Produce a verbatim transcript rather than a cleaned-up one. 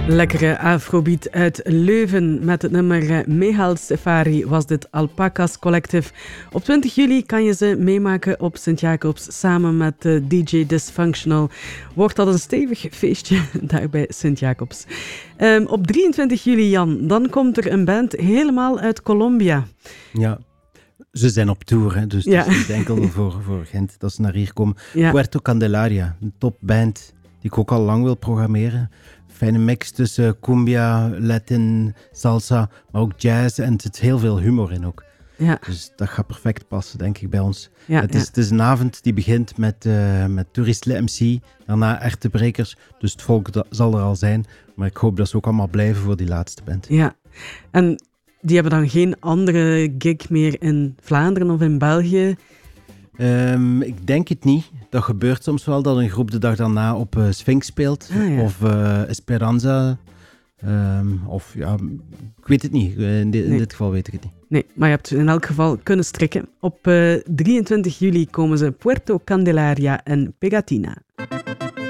Lekkere afrobeat uit Leuven met het nummer Mehal Safari was dit Alpacas Collective. Op twintig juli kan je ze meemaken op Sint-Jacobs samen met D J Dysfunctional. Wordt dat een stevig feestje daar bij Sint-Jacobs. Um, op drieëntwintig juli, Jan, dan komt er een band helemaal uit Colombia. Ja, ze zijn op tour, hè, dus ja. het is niet enkel voor, voor Gent dat ze naar hier komen. Ja. Puerto Candelaria, een topband die ik ook al lang wil programmeren. Fijne mix tussen cumbia, Latin, salsa, maar ook jazz en er zit heel veel humor in ook. Ja. Dus dat gaat perfect passen, denk ik, bij ons. Ja, het, is, ja. het is een avond die begint met, uh, met Toeristle M C, daarna Echte Brekers. Dus het volk dat zal er al zijn, maar ik hoop dat ze ook allemaal blijven voor die laatste band. Ja, en die hebben dan geen andere gig meer in Vlaanderen of in België? Um, ik denk het niet. Dat gebeurt soms wel, dat een groep de dag daarna op uh, Sphinx speelt. Ah, ja. Of uh, Esperanza. Um, of ja, ik weet het niet. In, di- in Nee. dit geval weet ik het niet. Nee, maar je hebt in elk geval kunnen strikken. Op uh, drieëntwintig juli komen ze Puerto Candelaria en Pegatina.